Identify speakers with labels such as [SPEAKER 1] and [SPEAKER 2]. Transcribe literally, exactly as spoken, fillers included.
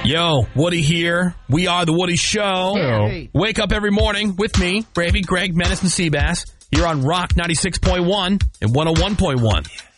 [SPEAKER 1] Yo, Woody here. We are the Woody Show.
[SPEAKER 2] Hey.
[SPEAKER 1] Wake up every morning with me, Bravey, Greg, Menace, and Seabass. Here on Rock ninety-six point one and one oh one point one.